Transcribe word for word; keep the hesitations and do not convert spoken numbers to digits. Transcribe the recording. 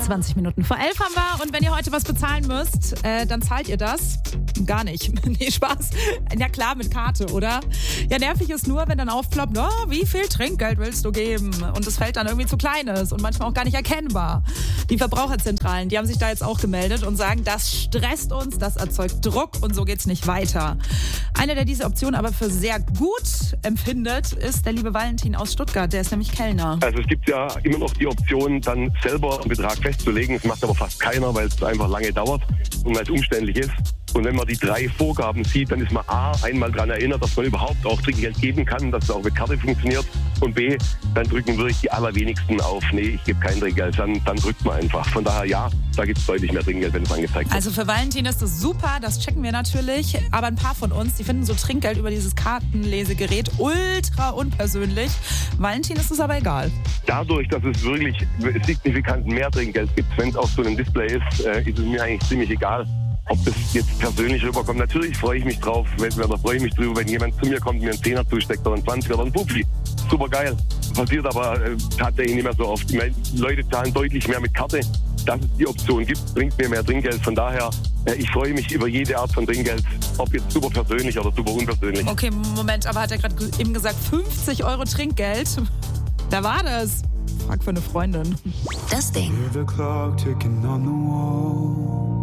zwanzig Minuten vor elf haben wir. Und wenn ihr heute was bezahlen müsst, äh, dann zahlt ihr das. Gar nicht. Nee, Spaß. Ja klar, mit Karte, oder? Ja, nervig ist nur, wenn dann aufploppt, oh, wie viel Trinkgeld willst du geben? Und das Feld dann irgendwie zu klein ist und manchmal auch gar nicht erkennbar. Die Verbraucherzentralen, die haben sich da jetzt auch gemeldet und sagen, das stresst uns, das erzeugt Druck und so geht's nicht weiter. Einer, der diese Option aber für sehr gut empfindet, ist der liebe Valentin aus Stuttgart. Der ist nämlich Kellner. Also es gibt ja immer noch die Option, dann selber einen Betrag festzulegen. Das macht aber fast keiner, weil es einfach lange dauert und weil es umständlich ist. Und wenn man die drei Vorgaben sieht, dann ist man A, einmal daran erinnert, dass man überhaupt auch Trinkgeld geben kann, dass es auch mit Karte funktioniert. Und B, dann drücken wirklich die allerwenigsten auf, nee, ich gebe kein Trinkgeld, dann, dann drückt man einfach. Von daher ja, da gibt es deutlich mehr Trinkgeld, wenn es angezeigt wird. Also für Valentin ist das super, das checken wir natürlich. Aber ein paar von uns, die finden so Trinkgeld über dieses Kartenlesegerät ultra unpersönlich. Valentin ist es aber egal. Dadurch, dass es wirklich signifikant mehr Trinkgeld gibt, wenn es auf so einem Display ist, äh, ist es mir eigentlich ziemlich egal, ob das jetzt persönlich rüberkommt. Natürlich freue ich mich drauf, wenn, oder freue ich mich drüber, wenn jemand zu mir kommt und mir einen Zehner zusteckt oder einen Zwanziger oder einen Fuffi. Super geil. Passiert aber äh, tatsächlich nicht mehr so oft. Die Leute zahlen deutlich mehr mit Karte. Dass es die Option gibt, bringt mir mehr Trinkgeld. Von daher, äh, ich freue mich über jede Art von Trinkgeld, ob jetzt super persönlich oder super unpersönlich. Okay, Moment, aber hat er gerade eben gesagt, fünfzig Euro Trinkgeld? Da war das. Frag für eine Freundin. Das Ding.